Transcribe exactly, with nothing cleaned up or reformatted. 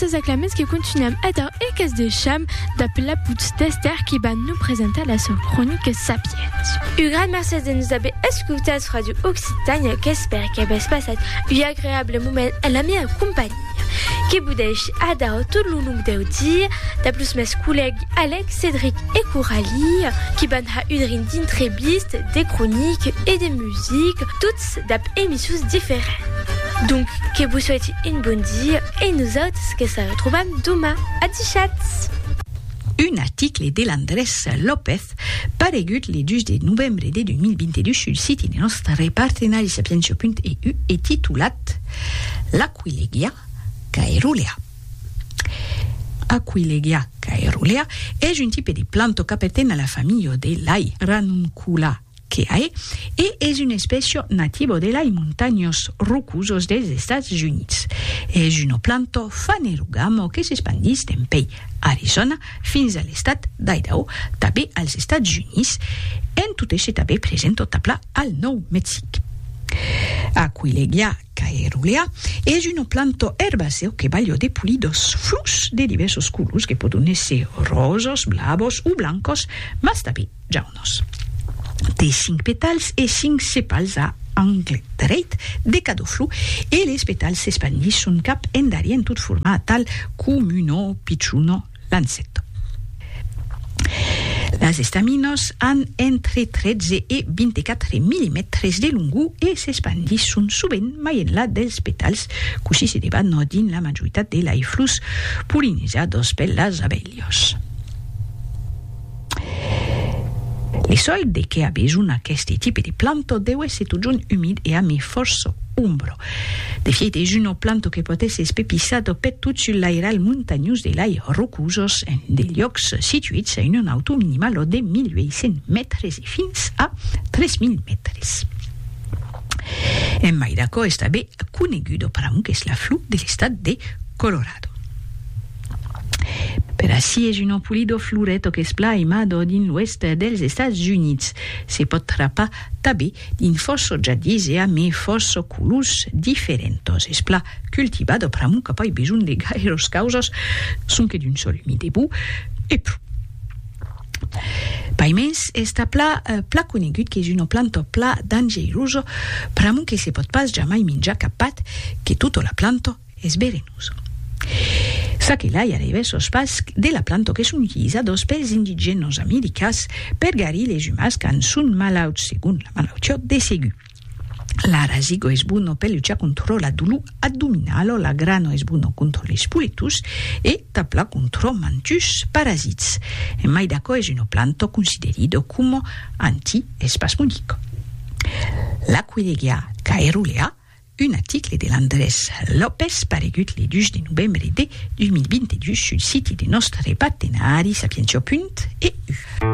ces acclamés qui continuent à dar et qu'est de cham d'appel la pout tester qui va nous présenter la sœur chronique Sapiens. Une grande merci de nous avoir écouté à Radio Occitanie, qu'espère qu'il va se passer un agréable moment à la mienne compagnie. Qui boudèche à dar tout le long d'audi, da plus mes collègues Alex, Cédric et Coralie, qui ban ha une d'intrépistes, des chroniques et des musiques, toutes d'ap émissions différentes. Donc, que vous souhaitez une bonne vie et nous autres, que ça retrouve demain. À chat. Un article de l'Andrés López paregut le deux de novembre de deux mille vingt-deux sur le site de notre partenaire sapientia punt e u et titulat L'Aquilegia caerulea. Aquilegia caerulea est un type de plante qui appartient à la famille de l'Ae Ranunculaceae et est une espèce native de l'Ae montaños rocosos des États-Unis. És una planta fanerugamo que s'expandís en pays Arizona fins a l'estat d'Idaho, també als Estats Units, en tot això també present tot pla al Nou Mèxic. Aquilegia caerulea és una planta herbàcea que balla de polidos flux de diversos colors que poden ser rosos, blavos o blancos, mas també jaunos. Té cinc petals i cinc sepals a angle dret de cada flor et les pétales s'expandissent un cap endarien tout format tal com un pitxuno lancetto. Les estaminos han entre tretze i vint-i-quatre mil·límetres de longur i s'expandissent sovint mai enllà dels petals, così se debat dins la majoritat de les flors pol·linitzades per les abelles. Le sòl de què ha besoin aquest tipus de planta deu ser tot junt humid i amb força ombra. De fet, és una planta que pot ser espepissada per tot sur l'aeral muntanyós de l'Ae rocosos en de llocs situats en un altura minimal de mil vuit-cents metres i fins a tres mil metres. En Maidaco és també coneguda per un que és la flor de l'estat de Colorado. Per així és un polido floret que es plaimado dins l'oest dels Estats Units. Se pot trapar també dins força jardins i amb força colors diferents. Es pla cultivado per un que poi besoin de gaires causes, són que d'un sol humit debut i prou. Paimens, esta pla, uh, pla conegut que és una planta pla dangerosa per un que se pot pas jamais menjar cap pat, que tota la planta és venenosa. Sa que là hi ha diversos pas de la planta que són utilitzats pels indígenes americans per guarir les humans que en són malalts segons la malaltia de segur. La rasigo és buono per lluitar contra la dolor abdominal, la grano és buono contra les politus e tapla contra mantus parasits. En Maidaco és una planta considerada com anti-espasmodica. L'Aquilegia caerulea, un article de l'Andrés López paregut le deux de novembre de deux mille vingt-deux sur le site de notre partenaire sapientia punt e u.